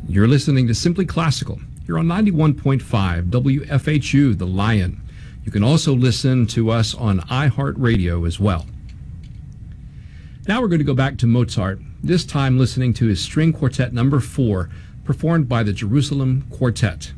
You're listening to Simply Classical here on 91.5 WFHU, The Lion. You can also listen to us on iHeartRadio as well. Now we're going to go back to Mozart, this time listening to his String Quartet Number 4, performed by the Jerusalem Quartet.